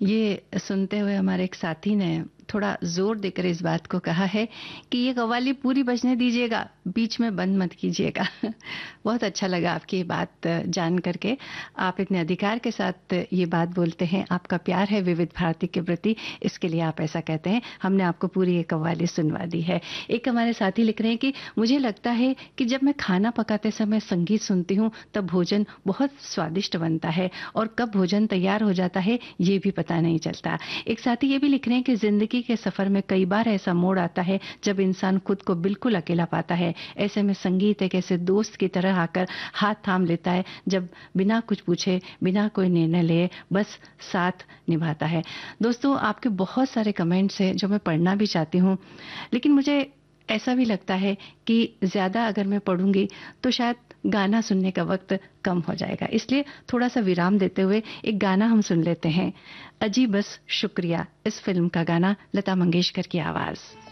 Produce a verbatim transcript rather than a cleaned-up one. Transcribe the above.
ये सुनते हुए हमारे एक साथी ने थोड़ा जोर देकर इस बात को कहा है कि ये कव्वाली पूरी बजने दीजिएगा, बीच में बंद मत कीजिएगा। बहुत अच्छा लगा आपकी ये बात जान करके। आप इतने अधिकार के साथ ये बात बोलते हैं, आपका प्यार है विविध भारती के प्रति, इसके लिए आप ऐसा कहते हैं। हमने आपको पूरी ये कव्वाली सुनवा दी है। एक हमारे साथी लिख रहे हैं कि मुझे लगता है कि जब मैं खाना पकाते समय संगीत सुनती हूँ तब भोजन बहुत स्वादिष्ट बनता है और कब भोजन तैयार हो जाता है ये भी पता नहीं चलता। एक साथी ये भी लिख रहे हैं कि जिंदगी के सफर में कई बार ऐसा मोड़ आता है जब इंसान खुद को बिल्कुल अकेला पाता है। ऐसे में संगीत एक ऐसे दोस्त की तरह आकर हाथ थाम लेता है, जब बिना कुछ पूछे, बिना कोई निर्णय लिए बस साथ निभाता है। दोस्तों, आपके बहुत सारे कमेंट्स हैं जो मैं पढ़ना भी चाहती हूँ, लेकिन मुझे ऐसा भी लगता है कि ज्यादा अगर मैं पढ़ूंगी तो शायद गाना सुनने का वक्त कम हो जाएगा, इसलिए थोड़ा सा विराम देते हुए एक गाना हम सुन लेते हैं। अजी बस शुक्रिया, इस फिल्म का गाना, लता मंगेशकर की आवाज।